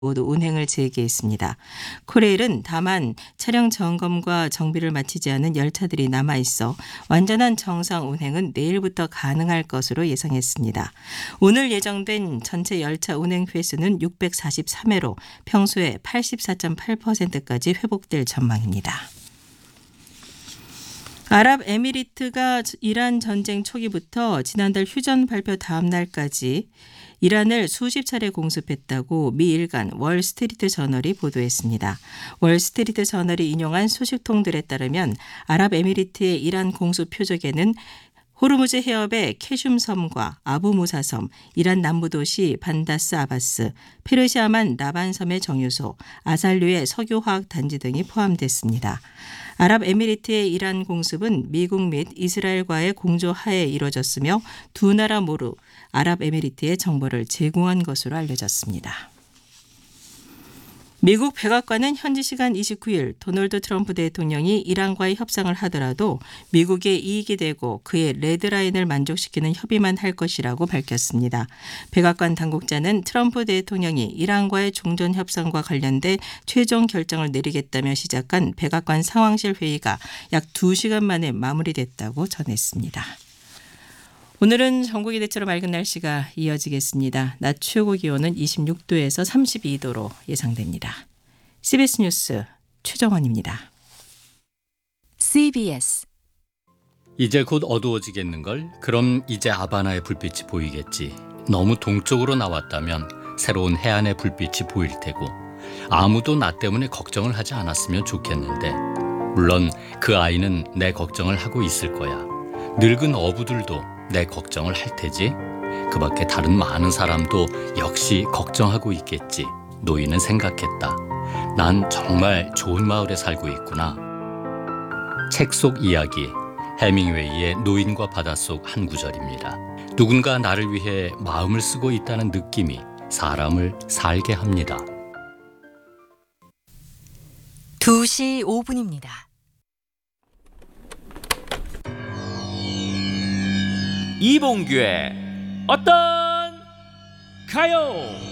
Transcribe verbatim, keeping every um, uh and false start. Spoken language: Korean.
모두 운행을 재개했습니다. 코레일은 다만 차량 점검과 정비를 마치지 않은 열차들이 남아있어 완전한 정상 운행은 내일부터 가능할 것으로 예상했습니다. 오늘 예정된 전체 열차 운행 횟수는 육백사십삼 회로 평소에 팔십사 점 팔 퍼센트까지 회복될 전망입니다. 아랍에미리트가 이란 전쟁 초기부터 지난달 휴전 발표 다음 날까지 이란을 수십 차례 공습했다고 미 일간 월스트리트 저널이 보도했습니다. 월스트리트 저널이 인용한 소식통들에 따르면 아랍에미리트의 이란 공습 표적에는 호르무즈 해협의 캐슘 섬과 아부 무사 섬, 이란 남부 도시 반다스 아바스, 페르시아만 나반 섬의 정유소, 아살류의 석유화학 단지 등이 포함됐습니다. 아랍에미리트의 이란 공습은 미국 및 이스라엘과의 공조 하에 이뤄졌으며 두 나라 모두 아랍에미리트에 정보를 제공한 것으로 알려졌습니다. 미국 백악관은 현지 시간 이십구 일 도널드 트럼프 대통령이 이란과의 협상을 하더라도 미국의 이익이 되고 그의 레드라인을 만족시키는 협의만 할 것이라고 밝혔습니다. 백악관 당국자는 트럼프 대통령이 이란과의 종전 협상과 관련된 최종 결정을 내리겠다며 시작한 백악관 상황실 회의가 약 두 시간 만에 마무리됐다고 전했습니다. 오늘은 전국이 대체로 맑은 날씨가 이어지겠습니다. 낮 최고 기온은 이십육 도에서 삼십이 도로 예상됩니다. 씨비에스 뉴스 최정원입니다. 씨비에스 이제 곧 어두워지겠는걸? 그럼 이제 아바나의 불빛이 보이겠지. 너무 동쪽으로 나왔다면 새로운 해안의 불빛이 보일 테고 아무도 나 때문에 걱정을 하지 않았으면 좋겠는데 물론 그 아이는 내 걱정을 하고 있을 거야. 늙은 어부들도 내 걱정을 할 테지. 그 밖에 다른 많은 사람도 역시 걱정하고 있겠지. 노인은 생각했다. 난 정말 좋은 마을에 살고 있구나. 책 속 이야기, 해밍웨이의 노인과 바다 속 한 구절입니다. 누군가 나를 위해 마음을 쓰고 있다는 느낌이 사람을 살게 합니다. 두 시 오 분입니다. 이봉규의 어떤 가요?